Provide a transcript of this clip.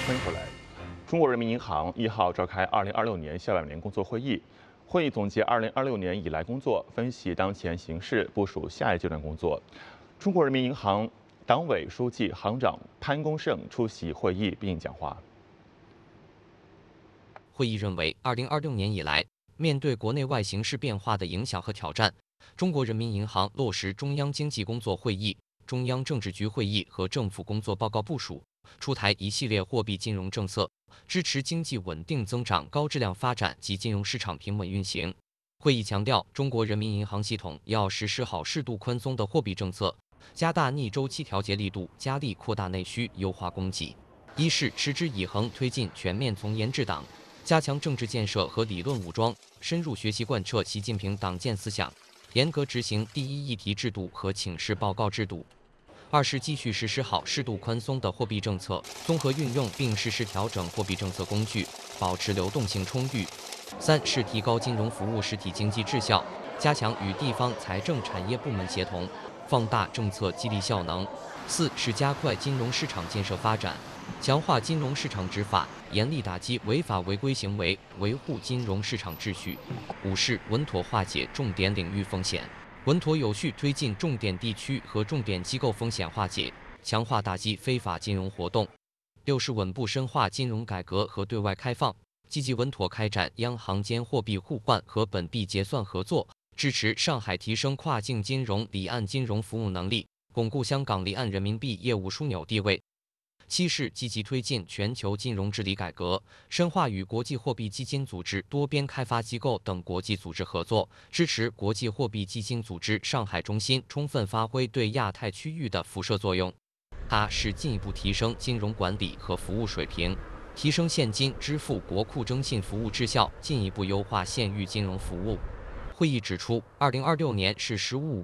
欢迎回来。中国人民银行1号召开2026年下半年工作会议，会议总结2026年以来工作，分析当前形势，部署下一阶段工作。中国人民银行党委书记、行长潘功胜出席会议并讲话。 会议认为，2026年以来，面对国内外形势变化的影响和挑战，中国人民银行落实中央经济工作会议、中央政治局会议和政府工作报告部署，出台一系列货币金融政策，支持经济稳定增长、高质量发展及金融市场平稳运行。会议强调，中国人民银行系统要实施好适度宽松的货币政策，加大逆周期调节力度，加力扩大内需，优化供给。一是持之以恒推进全面从严治党，加强政治建设和理论武装，深入学习贯彻习近平党建思想，严格执行第一议题制度和请示报告制度。二是继续实施好适度宽松的货币政策，综合运用并适时调整货币政策工具，保持流动性充裕。三是提高金融服务实体经济质效，加强与地方财政产业部门协同，放大政策激励效能。四是加快金融市场建设发展，强化金融市场执法，严厉打击违法违规行为，维护金融市场秩序。五是稳妥化解重点领域风险，稳妥有序推进重点地区和重点机构风险化解，强化打击非法金融活动。六是稳步深化金融改革和对外开放，积极稳妥开展央行间货币互换和本币结算合作，支持上海提升跨境金融离岸金融服务能力，巩固香港离岸人民币业务枢纽地位。七是积极推进全球金融治理改革，深化与国际货币基金组织、多边开发机构等国际组织合作，支持国际货币基金组织上海中心充分发挥对亚太区域的辐射作用。八是进一步提升金融管理和服务水平，提升现金支付国库征信服务质效，进一步优化县域金融服务。会议指出，2026年是“十五五”